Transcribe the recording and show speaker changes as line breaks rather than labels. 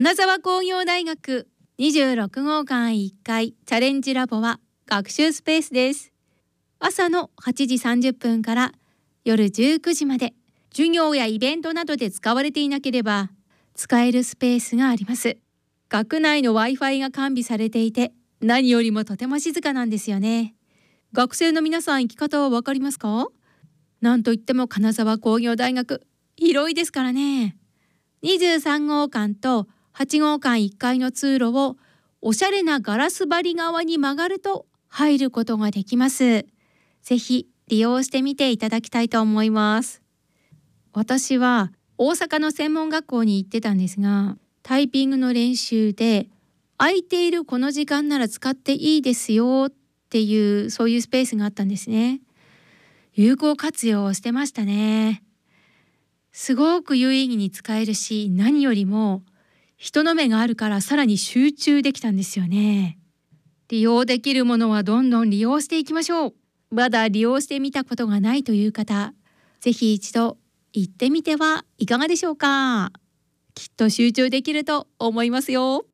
金沢工業大学26号館1階チャレンジラボは学習スペースです。朝の8時30分から夜19時まで、授業やイベントなどで使われていなければ使えるスペースがあります。学内の Wi-Fi が完備されていて、何よりもとても静かなんですよね。学生の皆さん、行き方はわかりますか？なんといっても金沢工業大学、広いですからね。23号館と8号館1階の通路をおしゃれなガラス張り側に曲がると入ることができます。ぜひ利用してみていただきたいと思います。私は大阪の専門学校に行ってたんですが、タイピングの練習で空いているこの時間なら使っていいですよっていう、そういうスペースがあったんですね。有効活用をしてましたね。すごく有意義に使えるし、何よりも人の目があるからさらに集中できたんですよね。利用できるものはどんどん利用していきましょう。まだ利用してみたことがないという方、ぜひ一度行ってみてはいかがでしょうか。きっと集中できると思いますよ。